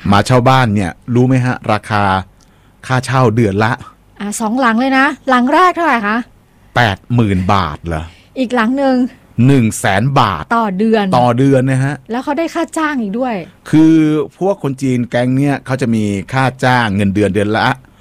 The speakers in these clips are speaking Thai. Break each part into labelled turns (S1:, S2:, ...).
S1: มาเช่าบ้านเนี่ยรู้ไหมฮะราคาค่าเช่าเดือนละ
S2: 2 หลังเลยนะหลังแรกเท่าไหร่คะ
S1: 80,000 บาทเหรอ
S2: อีกหลังหนึ่ง
S1: 100,000 บาท
S2: ต่อเดือน
S1: นะฮะ
S2: แล้วเขาได้ค่าจ้างอีกด้วย
S1: คือพวกคนจีนแก๊งเนี่ยเขาจะมีค่าจ้างเงินเดือนละ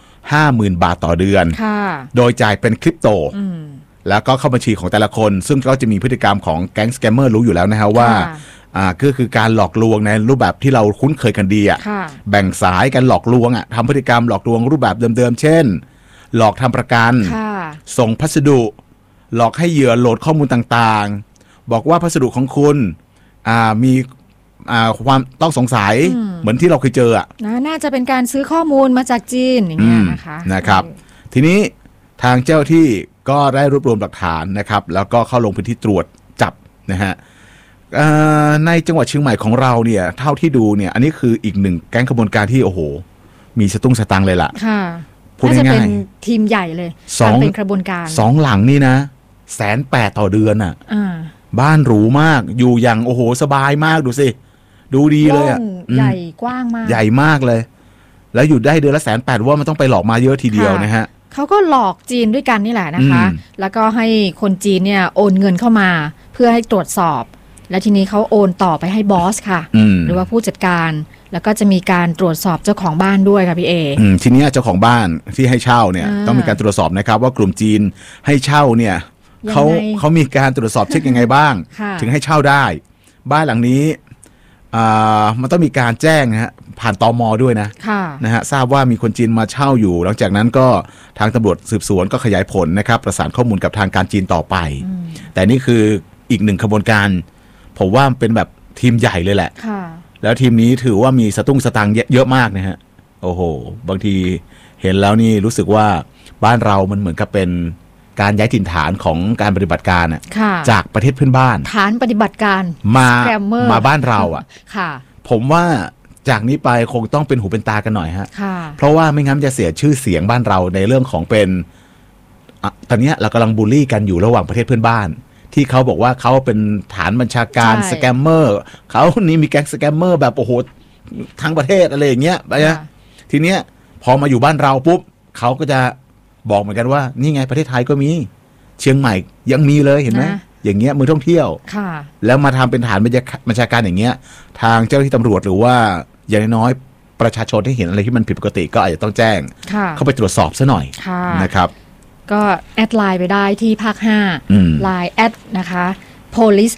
S1: 50,000 บาทต่อเดือนโดยจ่ายเป็นคริปโตแล้วก็เข้าบัญชีของแต่ละคนซึ่งก็จะมีพฤติกรรมของแก๊งสแกมเมอร์รู้อยู่แล้วนะฮะว่าก็คือการหลอกลวงในรูปแบบที่เราคุ้นเคยกันดีแบ่งสายกันหลอกลวงทำพฤติกรรมหลอกลวงรูปแบบเดิมๆเช่นหลอกทำประกันส่งพัสดุหลอกให้เหยื่อโหลดข้อมูลต่างๆบอกว่าพัสดุของคุณมีความต้องสงสัยเหมือนที่เราเคยเจอ
S2: น่าจะเป็นการซื้อข้อมูลมาจากจีนอย่างเงี้ย
S1: นะครับทีนี้ทางเจ้าที่ก็ได้รวบรวมหลักฐานนะครับแล้วก็เข้าลงพื้นที่ตรวจจับนะฮะในจังหวัดเชียงใหม่ของเราเนี่ยเท่าที่ดูเนี่ยอันนี้คืออีกหนึ่งแก๊งขบวนการที่โอ้โหมีสตุ้งสตังเลยล่ะ
S2: พูดง่ายๆน่าจะเป็นทีมใหญ่เลยเป็นกระบวนการ
S1: 2 หลังนี่นะ180,000ต่อเดือนบ้านหรูมากอยู่อย่างโอ้โหสบายมากดูสิดูดีเลย
S2: ใหญ่กว้างมาก
S1: ใหญ่มากเลยแล้วอยู่ได้เดือนละ180,000ว่ามันต้องไปหลอกมาเยอะทีเดียวนะฮะ
S2: เขาก็หลอกจีนด้วยกันนี่แหละนะคะแล้วก็ให้คนจีนเนี่ยโอนเงินเข้ามาเพื่อให้ตรวจสอบแล้วทีนี้เขาโอนต่อไปให้บอสค่ะหรือว่าผู้จัดการแล้วก็จะมีการตรวจสอบเจ้าของบ้านด้วยค่ะพี่เอ
S1: ทีนี้เจ้าของบ้านที่ให้เช่าเนี่ยต้องมีการตรวจสอบนะครับว่ากลุ่มจีนให้เช่าเนี่ยเขามีการตรวจสอบเช็คยังไงบ้างถึงให้เช่าได้บ้านหลังนี้มันต้องมีการแจ้งนะฮะผ่านตม.ด้วยนะฮะทราบว่ามีคนจีนมาเช่าอยู่หลังจากนั้นก็ทางตำรวจสืบสวนก็ขยายผลนะครับประสานข้อมูลกับทางการจีนต่อไปแต่นี่คืออีกหนึ่งขบวนการผมว่าเป็นแบบทีมใหญ่เลยแหละแล้วทีมนี้ถือว่ามีสตุ้งสตังเยอะมากนะฮะโอ้โหบางทีเห็นแล้วนี่รู้สึกว่าบ้านเรามันเหมือนกับเป็นการย้ายถิ่นฐานของการปฏิบัติการจากประเทศเพื่อนบ้าน
S2: ฐานปฏิบัติการ
S1: มาบ้านเราผมว่าจากนี้ไปคงต้องเป็นหูเป็นตากันหน่อยฮะเพราะว่าไม่งั้นจะเสียชื่อเสียงบ้านเราในเรื่องของเป็นตอนนี้เรากำลังบูลลี่กันอยู่ระหว่างประเทศเพื่อนบ้านที่เขาบอกว่าเขาเป็นฐานบัญชาการสแกมเมอร์เขานี่มีแก๊งสแกมเมอร์แบบโอ้โหทั้งประเทศอะไรอย่างเงี้ยไปนะทีเนี้ยพอมาอยู่บ้านเราปุ๊บเขาก็จะบอกเหมือนกันว่านี่ไงประเทศไทยก็มีเชียงใหม่ยังมีเลยเห็นไหมอย่างเงี้ยมือท่องเที่ยวแล้วมาทำเป็นฐานบัญชาการอย่างเงี้ยทางเจ้าหน้าที่ตำรวจหรือว่าอย่างน้อยประชาชนที่เห็นอะไรที่มันผิดปกติก็อาจจะต้องแจ้งเข้าไปตรวจสอบซะหน่อยนะครับ
S2: ก็แอดไลน์ไปได้ที่ภาค5ไลน์แอดนะคะ police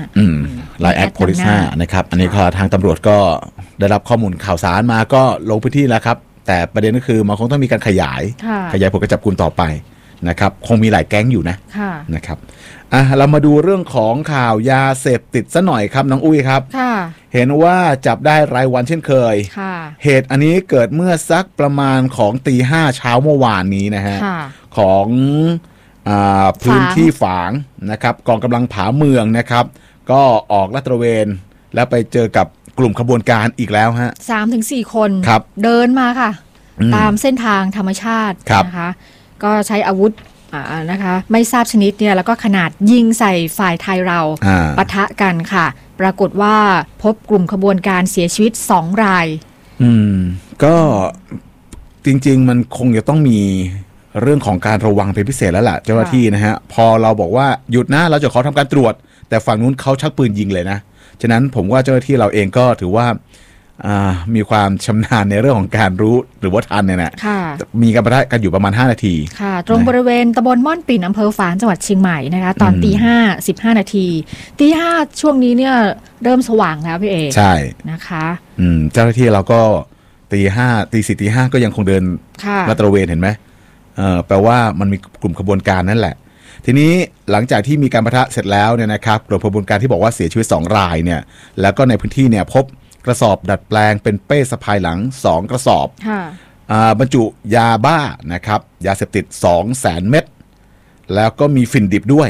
S2: 5
S1: ไลน์แอด police 5นะครับอันนี้ก็ทางตำรวจก็ได้รับข้อมูลข่าวสารมาก็ลงพื้นที่แล้วครับแต่ประเด็นก็คือมันคงต้องมีการขยายผลการจับกุมต่อไปนะครับคงมีหลายแก๊งอยู่นะครับเรามาดูเรื่องของข่าวยาเสพติดซะหน่อยครับน้องอุ้ยครับเห็นว่าจับได้รายวันเช่นเคยเหตุอันนี้เกิดเมื่อสักประมาณของตี 5เช้าเมื่อวานนี้นะฮะของพื้นที่ฝางนะครับกองกำลังผาเมืองนะครับก็ออกลาดตระเวนแล้วไปเจอกับกลุ่มขบวนการอีกแล้วฮะ
S2: 3-4 คนเดินมาค่ะตามเส้นทางธรรมชาตินะคะก็ใช้อาวุธนะคะไม่ทราบชนิดเนี่ยแล้วก็ขนาดยิงใส่ฝ่ายไทยเราปะทะกันค่ะปรากฏว่าพบกลุ่มขบวนการเสียชีวิต2 ราย
S1: ก็จริงๆมันคงจะต้องมีเรื่องของการระวังเป็นพิเศษแล้วล่ะเจ้าหน้าที่นะฮะพอเราบอกว่าหยุดนะเราจะขอทำการตรวจแต่ฝั่งนู้นเขาชักปืนยิงเลยนะฉะนั้นผมว่าเจ้าหน้าที่เราเองก็ถือว่ามีความชำนาญในเรื่องของการรู้หรือว่าทันเนี่ยนะมีการปะทะกันอยู่ประมาณ5 นาที
S2: ค่ะตรงบริเวณตำบลม่อนปิ่นอำเภอฝางจังหวัดเชียงใหม่นะคะตอนตี 5 15 นาทีตี 5ช่วงนี้เนี่ยเริ่มสว่างแล้วพี่เอ
S1: ใช่
S2: นะคะ
S1: เจ้าหน้าที่เราก็ตี 5ตี 4ตี 5ก็ยังคงเดินลาดตระเวนเห็นไหมแปลว่ามันมีกลุ่มขบวนการนั่นแหละทีนี้หลังจากที่มีการปะทะเสร็จแล้วเนี่ยนะครับกลุ่มขบวนการที่บอกว่าเสียชีวิต2 รายเนี่ยแล้วก็ในพื้นที่เนี่ยพบกระสอบดัดแปลงเป็นเป้สะพายหลัง2 กระสอบบรรจุยาบ้านะครับยาเสพติด 200,000 เม็ดแล้วก็มีฝิ่นดิบด้วย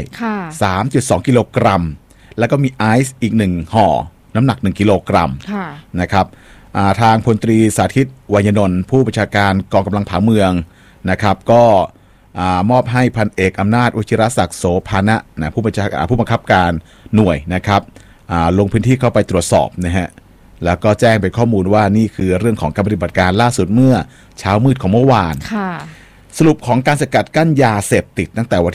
S1: 3.2 กิโลกรัมแล้วก็มีไอซ์อีก1 ห่อน้ำหนัก1 กิโลกรัมนะครับทางพลตรีสาธิตวัยนนท์ผู้บัญชาการกองกำลังผาเมืองนะครับก็มอบให้พันเอกอำนาจวชิรศักดิ์โสภานะผู้บังคับการหน่วยนะครับลงพื้นที่เข้าไปตรวจสอบนะฮะแล้วก็แจ้งเป็นข้อมูลว่านี่คือเรื่องของการปฏิบัติการล่าสุดเมื่อเช้ามืดของเมื่อวานสรุปของการสกัดกั้นยาเสพติดตั้งแต่วัน